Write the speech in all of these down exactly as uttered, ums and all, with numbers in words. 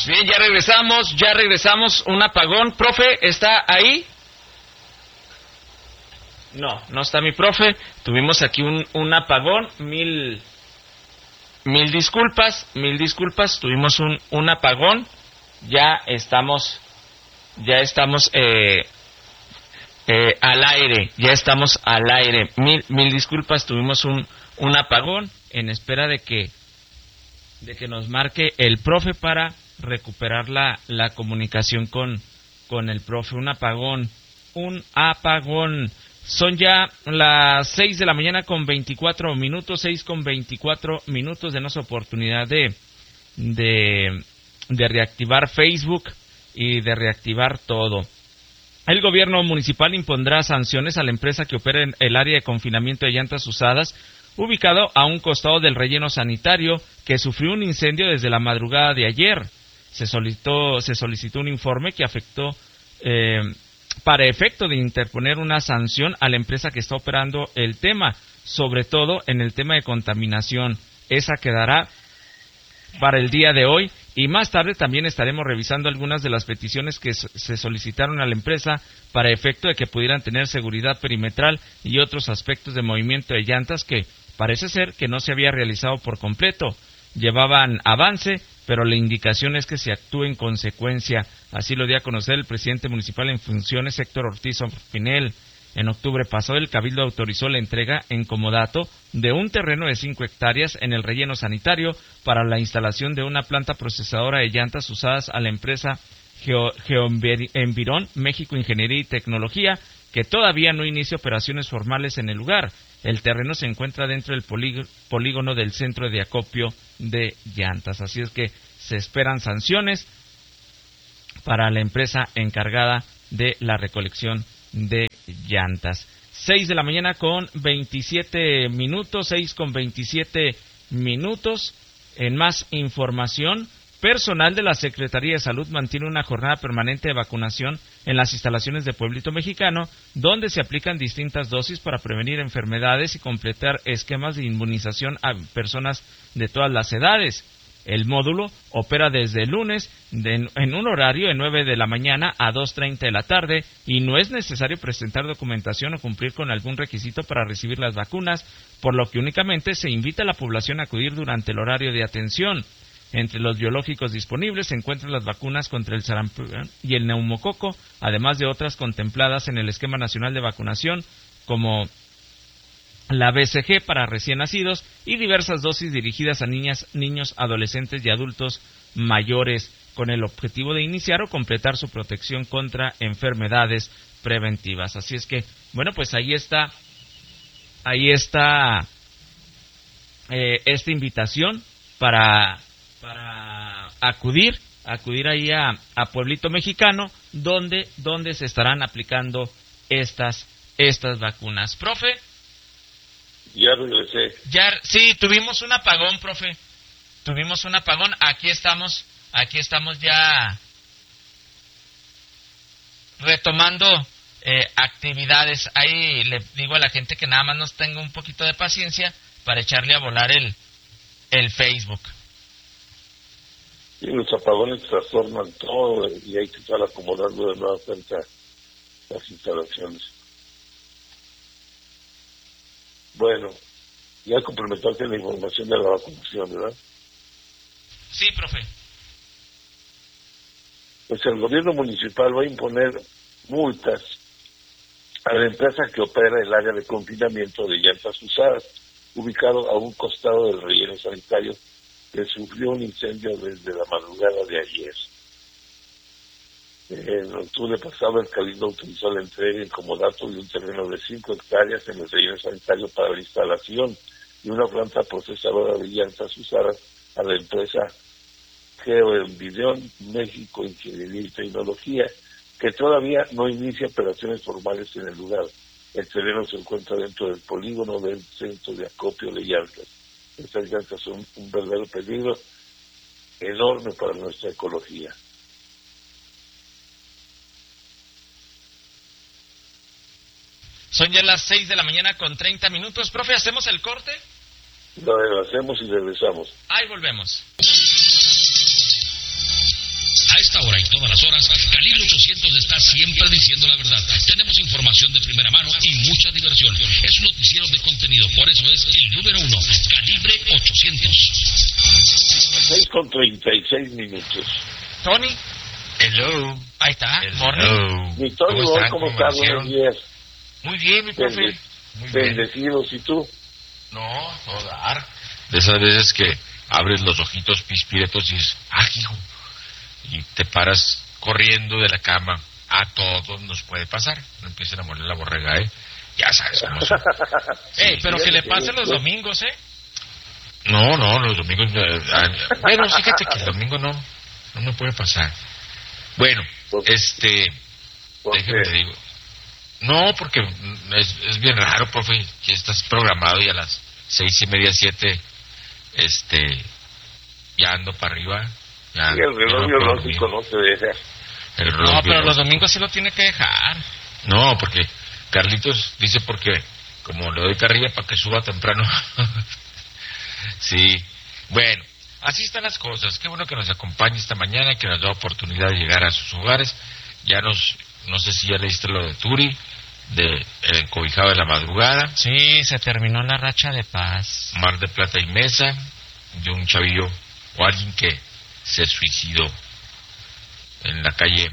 Bien, ya regresamos, ya regresamos. Un apagón. Profe, ¿está ahí? No, no está mi profe. Tuvimos aquí un, un apagón. Mil, mil disculpas, mil disculpas. Tuvimos un, un apagón. Ya estamos, ya estamos eh, eh, al aire. Ya estamos al aire. Mil, mil disculpas. Tuvimos un, un apagón en espera de que, de que nos marque el profe para recuperar la, la comunicación con, con el profe. Un apagón, un apagón. Son ya las seis de la mañana con veinticuatro minutos, seis con veinticuatro minutos. Denos oportunidad de, de, de reactivar Facebook y de reactivar todo. El gobierno municipal impondrá sanciones a la empresa que opera en el área de confinamiento de llantas usadas, ubicado a un costado del relleno sanitario, que sufrió un incendio desde la madrugada de ayer. Se solicitó, se solicitó un informe que afectó, eh, para efecto de interponer una sanción a la empresa que está operando el tema, sobre todo en el tema de contaminación. Esa quedará para el día de hoy, y más tarde también estaremos revisando algunas de las peticiones que se solicitaron a la empresa para efecto de que pudieran tener seguridad perimetral y otros aspectos de movimiento de llantas que parece ser que no se había realizado por completo. Llevaban avance, pero la indicación es que se actúe en consecuencia. Así lo dio a conocer el presidente municipal en funciones, Héctor Ortiz Pinel. En octubre pasado, el Cabildo autorizó la entrega en comodato de un terreno de cinco hectáreas en el relleno sanitario para la instalación de una planta procesadora de llantas usadas a la empresa Geo, Geoenviron México Ingeniería y Tecnología, que todavía no inicia operaciones formales en el lugar. El terreno se encuentra dentro del polígono del centro de acopio de llantas. Así es que se esperan sanciones para la empresa encargada de la recolección de llantas. seis de la mañana con veintisiete minutos, seis con veintisiete minutos. En más información, personal de la Secretaría de Salud mantiene una jornada permanente de vacunación en las instalaciones de Pueblito Mexicano, donde se aplican distintas dosis para prevenir enfermedades y completar esquemas de inmunización a personas de todas las edades. El módulo opera desde el lunes de, en un horario de nueve de la mañana a dos treinta de la tarde, y no es necesario presentar documentación o cumplir con algún requisito para recibir las vacunas, por lo que únicamente se invita a la población a acudir durante el horario de atención. Entre los biológicos disponibles se encuentran las vacunas contra el sarampión y el neumococo, además de otras contempladas en el Esquema Nacional de Vacunación, como la B C G para recién nacidos y diversas dosis dirigidas a niñas, niños, adolescentes y adultos mayores, con el objetivo de iniciar o completar su protección contra enfermedades preventivas. Así es que, bueno, pues ahí está, ahí está eh, esta invitación para, para acudir, acudir ahí a, a Pueblito Mexicano, donde, donde se estarán aplicando estas, estas vacunas. Profe. Ya regresé. Ya, sí, tuvimos un apagón, profe. Tuvimos un apagón. Aquí estamos, aquí estamos ya retomando eh, actividades. Ahí le digo a la gente que nada más nos tenga un poquito de paciencia para echarle a volar el, el Facebook. Y los apagones trastornan todo y hay que estar acomodando de nueva cuenta las instalaciones. Bueno, ya complementaste la información de la vacunación, ¿verdad? Sí, profe. Pues el gobierno municipal va a imponer multas a la empresa que opera el área de confinamiento de llantas usadas, ubicado a un costado del relleno sanitario, que sufrió un incendio desde la madrugada de ayer. En octubre pasado, el Cabildo autorizó la entrega en comodato de un terreno de cinco hectáreas en el relleno sanitario para la instalación de una planta procesadora de llantas usadas a la empresa Geoenviron México Ingeniería y Tecnología, que todavía no inicia operaciones formales en el lugar. El terreno se encuentra dentro del polígono del centro de acopio de llantas. Estas llantas son un verdadero peligro enorme para nuestra ecología. Son ya las seis de la mañana con treinta minutos. Profe, ¿hacemos el corte? Lo hacemos y regresamos. Ahí volvemos. A esta hora y todas las horas, Calibre ochocientos está siempre diciendo la verdad. Tenemos información de primera mano y mucha diversión. Es un noticiero de contenido, por eso es el número uno, Calibre ochocientos. seis con treinta y seis minutos. Tony. Hello. Ahí está. Hello. Mi Tony, ¿Cómo están? ¿cómo ¿Cómo estás? amanecieron? Buenos días. Muy bien, mi profe. Bende- Muy bien. Bendecidos, ¿y tú? No, todo dar. De esas veces que abres los ojitos pispiretos y dices, ¡ah, hijo! Y te paras corriendo de la cama. A todos nos puede pasar. No empiecen a moler la borrega, ¿eh? Ya sabes cómo son. Ey, pero que le pase los sí. domingos, ¿eh? No, no, los domingos... eh, ah, bueno, fíjate que el domingo no, no me puede pasar. Bueno, ¿Por qué? este... ¿Por déjeme qué? te digo. No, porque es, es bien raro, profe, que estás programado y a las seis y media, siete, este, ya ando para arriba. Ya, Sí, el ya reloj no puedo biológico dormir. no te deja. El reloj No, pero biológico. los domingos sí lo tiene que dejar. No, porque Carlitos dice porque como le doy carrilla para que suba temprano. Sí, bueno, así están las cosas. Qué bueno que nos acompañe esta mañana, que nos da oportunidad de llegar a sus hogares. Ya nos, no sé si ya leíste lo de Turi, de El Encobijado de la Madrugada, Sí, se terminó la racha de paz. Mar de Plata y Mesa, de un chavillo o alguien que se suicidó en la calle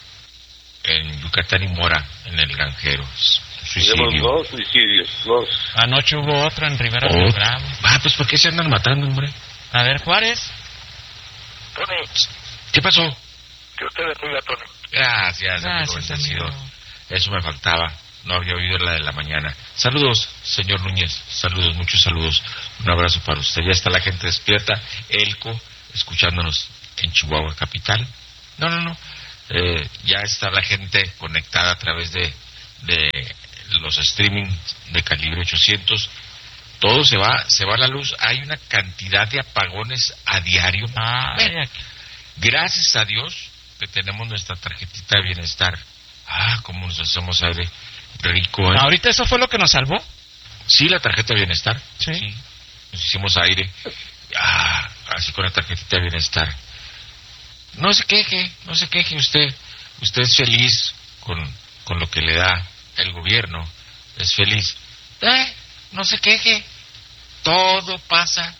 en Yucatán y Mora, en el Granjero. Tenemos Suicidio. dos suicidios, dos. Anoche hubo otro en Rivera Oh. del Bravo. Ah, pues ¿por qué se andan matando, hombre? A ver, Juárez. Tony, ¿Qué pasó? que usted bendiga, Tony. Gracias, amigo Gracias, bendecido. amigo. Eso me faltaba. No había oído la de la mañana. Saludos, señor Núñez. Saludos, muchos saludos. Un abrazo para usted. Ya está la gente despierta. Elco, escuchándonos en Chihuahua Capital. No, no, no. Eh, ya está la gente conectada a través de, de los streaming de Calibre ochocientos. Todo se va, se va a la luz. Hay una cantidad de apagones a diario. Ay, Bueno, aquí- gracias a Dios que tenemos nuestra tarjetita de bienestar. Ah, cómo nos hacemos aire rico, ¿eh? Ahorita eso fue lo que nos salvó. Sí, la tarjeta de bienestar. Sí. Nos hicimos aire. Ah, así con la tarjetita de bienestar. No se queje, no se queje usted. Usted es feliz con, con lo que le da el gobierno. Es feliz. Eh, no se queje. Todo pasa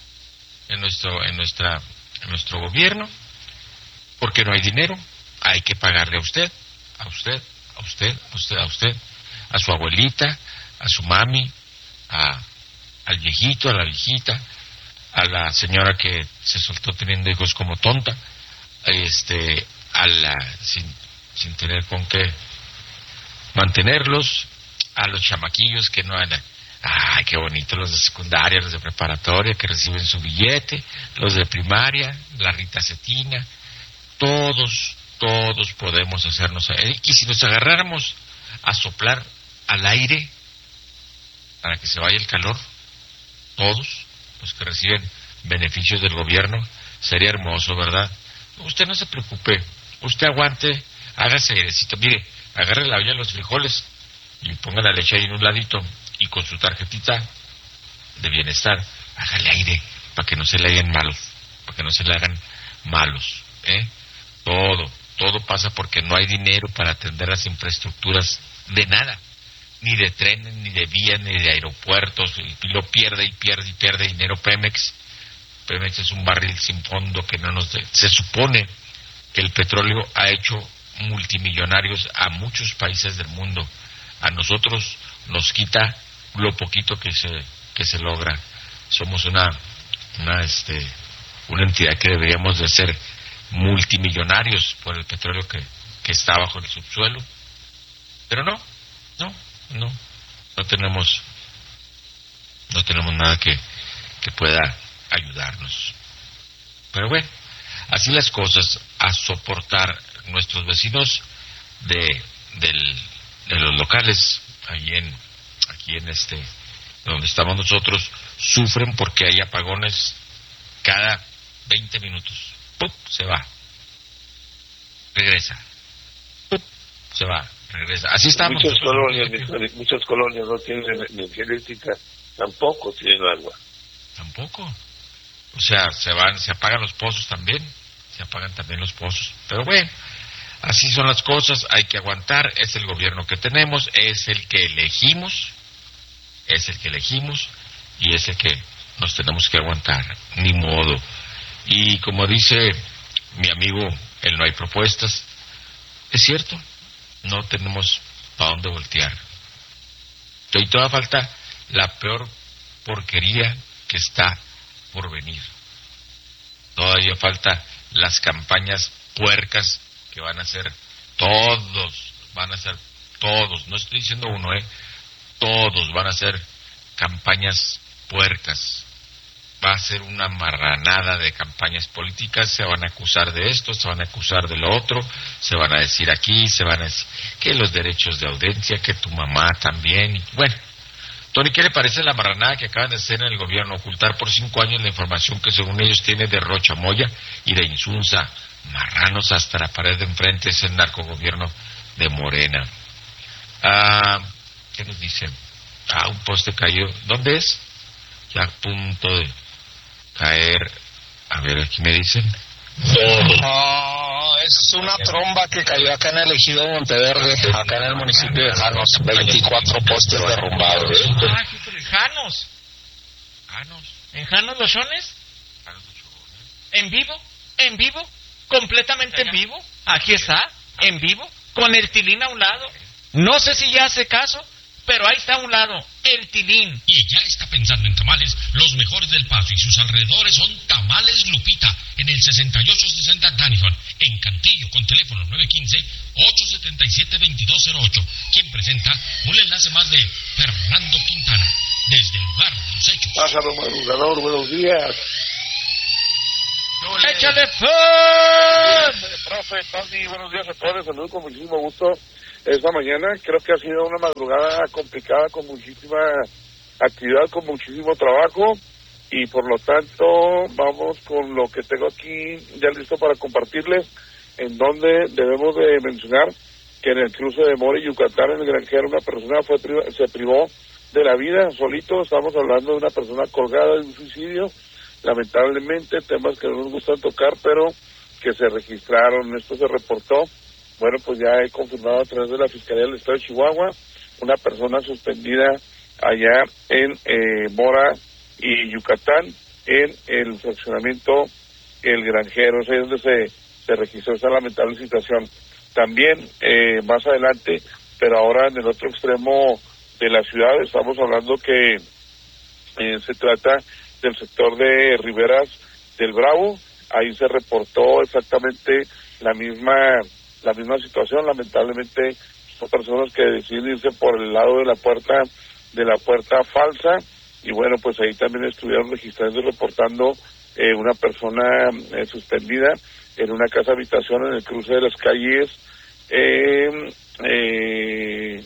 en nuestro, en nuestra, en nuestro gobierno. Porque no hay dinero. Hay que pagarle a usted, a usted, a usted, a usted, a usted, a su abuelita, a su mami, a, al viejito, a la viejita, a la señora que se soltó teniendo hijos como tonta, este, a la sin, sin tener con qué mantenerlos, a los chamaquillos que no han, ay, qué bonito, los de secundaria, los de preparatoria que reciben su billete, los de primaria, la Rita Cetina, todos, todos podemos hacernos, y si nos agarráramos a soplar al aire para que se vaya el calor, todos los que reciben beneficios del gobierno, sería hermoso, ¿verdad? Usted no se preocupe, usted aguante, hágase airecito, mire, agarre la olla de los frijoles y ponga la leche ahí en un ladito y con su tarjetita de bienestar, hágale aire para que no se le hagan malos, para que no se le hagan malos, ¿eh? Todo, todo pasa porque no hay dinero para atender las infraestructuras de nada, ni de trenes, ni de vías, ni de aeropuertos, y lo pierde y pierde y pierde dinero Pemex. Pemex es un barril sin fondo que no nos... De... Se supone que el petróleo ha hecho multimillonarios a muchos países del mundo. A nosotros nos quita lo poquito que se que se logra. Somos una una este una entidad que deberíamos de ser multimillonarios por el petróleo que, que está bajo el subsuelo. Pero no, no, no, no tenemos no tenemos nada que, que pueda ayudarnos. Pero bueno, así las cosas, a soportar. Nuestros vecinos de del, de los locales ahí en aquí en este donde estamos nosotros sufren porque hay apagones cada veinte minutos. ¡Pum! Se va, regresa, ¡pum! Se va, regresa. Así estamos. Muchas colonias, nosotros. muchas colonias no tienen energía eléctrica, tampoco tienen agua. Tampoco. O sea, se van, se apagan los pozos también. Se se apagan también los pozos. Pero bueno, así son las cosas, hay que aguantar, es el gobierno que tenemos, es el que elegimos, es el que elegimos y es el que nos tenemos que aguantar, ni modo. Y como dice mi amigo, el no hay propuestas, es cierto, no tenemos para dónde voltear. Y todavía falta la peor porquería que está por venir. Todavía falta las campañas puercas que van a ser todos, van a ser todos, no estoy diciendo uno, eh, todos van a ser campañas puercas. Va a ser una marranada de campañas políticas, se van a acusar de esto, se van a acusar de lo otro, se van a decir aquí, se van a decir que los derechos de audiencia, que tu mamá también. Bueno, Tony, ¿qué le parece la marranada que acaban de hacer en el gobierno? Ocultar por cinco años la información que según ellos tiene de Rocha Moya y de Insunza. Marranos hasta la pared de enfrente, es el narcogobierno de Morena. Ah, ¿qué nos dicen? Ah, un poste cayó. ¿Dónde es? Ya a punto de caer. A ver, aquí me dicen. No, es una tromba que cayó acá en el ejido Monteverde, acá en el municipio de Janos. veinticuatro postes derrumbados. Ah, aquí en Janos. Janos. ¿En Janos Lochones? Janos Lochones. ¿En vivo? ¿En vivo? ¿Completamente en vivo? Aquí está, en vivo, con el tilín a un lado. No sé si ya hace caso, pero ahí está a un lado, el tilín. Y ya está pensando en tamales, los mejores del Paso y sus alrededores son Tamales Lupita, en el sesenta y ocho sesenta Dannison, en Cantillo, con teléfono nueve uno cinco, ocho siete siete, dos dos cero ocho, quien presenta un enlace más de Fernando Quintana, desde el lugar de los hechos. Pájaro madrugador, buenos días. ¡Échale fun! Profe, Tony, buenos días a todos, saludos con muchísimo gusto esta mañana. Creo que ha sido una madrugada complicada, con muchísima actividad, con muchísimo trabajo, y por lo tanto vamos con lo que tengo aquí ya listo para compartirles, en donde debemos de mencionar que en el cruce de Mora y Yucatán, en el Granjero, una persona fue priva, se privó de la vida solito. Estamos hablando de una persona colgada de un suicidio. Lamentablemente, temas que no nos gustan tocar, pero que se registraron. Esto se reportó, bueno, pues ya he confirmado a través de la Fiscalía del Estado de Chihuahua, una persona suspendida allá en eh, Mora y Yucatán, en el fraccionamiento El Granjero. Es ahí donde se, se registró esta lamentable situación. También, eh, más adelante, pero ahora en el otro extremo de la ciudad, estamos hablando que eh, se trata del sector de Riberas del Bravo. Ahí se reportó exactamente la misma la misma situación. Lamentablemente son personas que deciden irse por el lado de la puerta de la puerta falsa, y bueno, pues ahí también estuvieron registrando y reportando eh, una persona eh, suspendida en una casa habitación en el cruce de las calles eh, eh,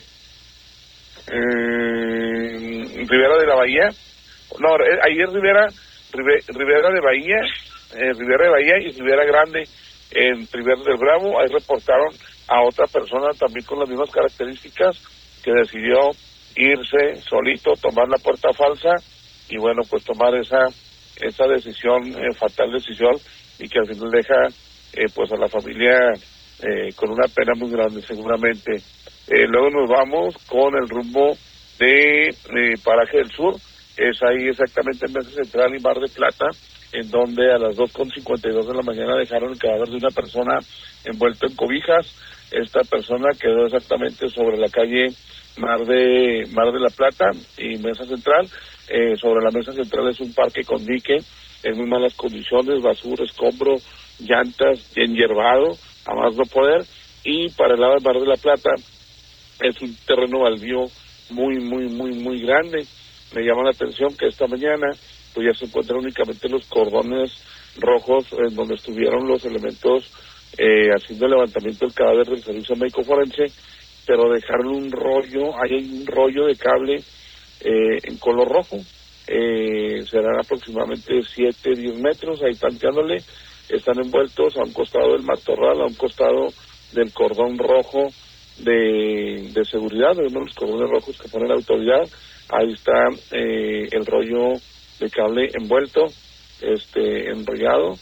eh, Ribera de la Bahía. No, ahí es Rivera, Rivera de Bahía, eh, Rivera de Bahía y Rivera Grande en Rivera del Bravo. Ahí reportaron a otra persona también con las mismas características, que decidió irse solito, tomar la puerta falsa y bueno, pues tomar esa esa decisión, eh, fatal decisión, y que al final deja eh, pues a la familia eh, con una pena muy grande seguramente. Eh, luego nos vamos con el rumbo de eh, Paraje del Sur. Es ahí exactamente en Mesa Central y Mar de Plata, en donde a las dos con cincuenta y dos de la mañana dejaron el cadáver de una persona envuelto en cobijas. Esta persona quedó exactamente sobre la calle Mar de Mar de la Plata y Mesa Central. Eh, sobre la Mesa Central es un parque con dique en muy malas condiciones, basura, escombro, llantas, enyerbado, a más no poder. Y para el lado de Mar de la Plata es un terreno baldío muy, muy, muy, muy grande. Me llama la atención que esta mañana pues ya se encuentran únicamente los cordones rojos en donde estuvieron los elementos eh, haciendo el levantamiento del cadáver del servicio médico forense, pero dejaron un rollo, hay un rollo de cable eh, en color rojo, eh, serán aproximadamente siete, diez metros, ahí tanteándole. Están envueltos a un costado del matorral, a un costado del cordón rojo de, de seguridad, de uno de los cordones rojos que pone la autoridad. Ahí está eh, el rollo de cable envuelto, este enrollado,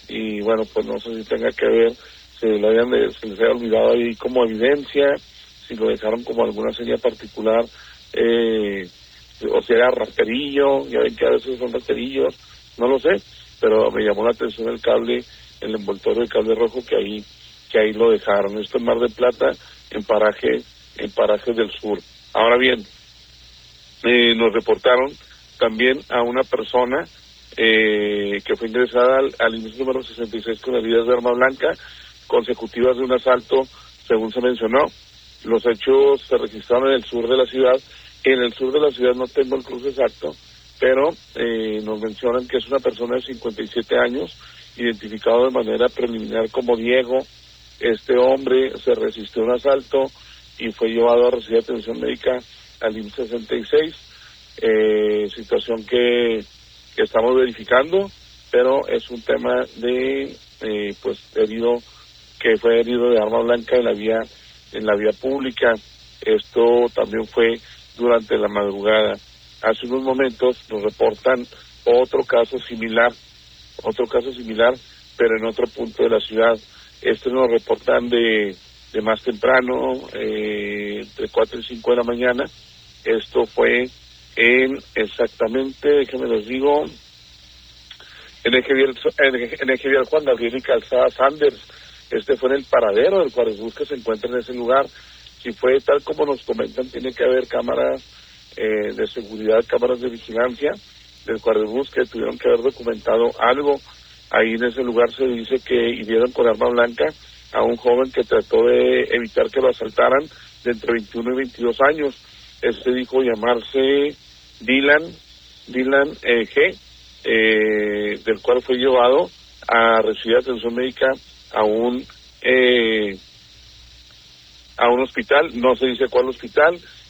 y bueno, pues no sé si tenga que ver, se, le hayan, se les haya olvidado ahí como evidencia, si lo dejaron como alguna señal particular, eh, o si era rasterillo, ya ven que a veces son rasterillos, no lo sé, pero me llamó la atención el cable, el envoltorio de cable rojo que ahí que ahí lo dejaron. Esto en Mar del Plata, en paraje en parajes del sur. Ahora bien, eh, nos reportaron también a una persona eh, que fue ingresada al, al índice número sesenta y seis con heridas de arma blanca consecutivas de un asalto, según se mencionó. Los hechos se registraron en el sur de la ciudad. En el sur de la ciudad no tengo el cruce exacto, pero eh, nos mencionan que es una persona de cincuenta y siete años, identificado de manera preliminar como Diego. Este hombre se resistió a un asalto y fue llevado a recibir atención médica al I M S S sesenta y seis, eh, situación que, que estamos verificando, pero es un tema de eh, pues herido, que fue herido de arma blanca en la vía en la vía pública. Esto también fue durante la madrugada. Hace unos momentos nos reportan otro caso similar, otro caso similar, pero en otro punto de la ciudad. Este nos reportan de, de más temprano, eh, entre cuatro y cinco de la mañana. Esto fue en exactamente, déjenme les digo, en Eje Vial, en Eje Vial Juan Gabriel y Calzada Sanders. Este fue en el paradero del Cuaresbús que se encuentra en ese lugar. Si fue tal como nos comentan, tiene que haber cámaras eh, de seguridad, cámaras de vigilancia del Cuaresbús que tuvieron que haber documentado algo. Ahí en ese lugar se dice que hirieron con arma blanca a un joven que trató de evitar que lo asaltaran, de entre veintiuno y veintidós años. Este dijo llamarse Dylan, Dylan eh, G, eh, del cual fue llevado a recibir atención médica a un eh, a un hospital. No se dice cuál hospital,